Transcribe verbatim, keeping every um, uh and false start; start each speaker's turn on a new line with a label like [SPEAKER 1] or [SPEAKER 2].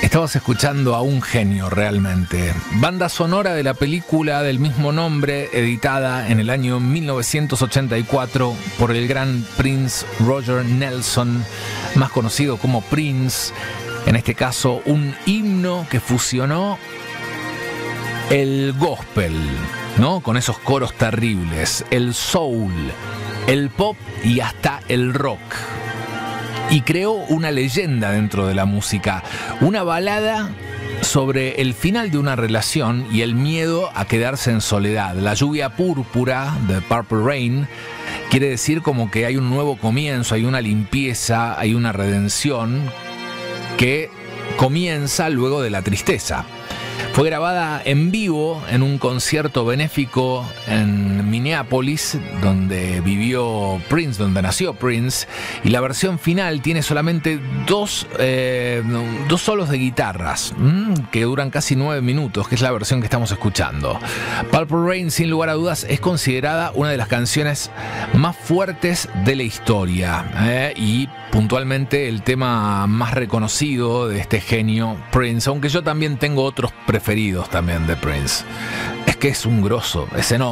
[SPEAKER 1] Estabas escuchando a un genio realmente. Banda sonora de la película del mismo nombre, editada en el año mil novecientos ochenta y cuatro por el gran Prince Roger Nelson, más conocido como Prince. En este caso, un himno que fusionó el gospel, ¿no? Con esos coros terribles, el soul, el pop y hasta el rock. Y creó una leyenda dentro de la música, una balada sobre el final de una relación y el miedo a quedarse en soledad. La lluvia púrpura de Purple Rain quiere decir como que hay un nuevo comienzo, hay una limpieza, hay una redención que comienza luego de la tristeza. Fue grabada en vivo en un concierto benéfico en Minneapolis, donde vivió Prince, donde nació Prince, y la versión final tiene solamente dos, eh, dos solos de guitarras, mmm, que duran casi nueve minutos, que es la versión que estamos escuchando. Purple Rain, sin lugar a dudas, es considerada una de las canciones más fuertes de la historia, eh, y puntualmente el tema más reconocido de este genio Prince, aunque yo también tengo otros preferidos también de Prince. Es que es un grosso, es enorme.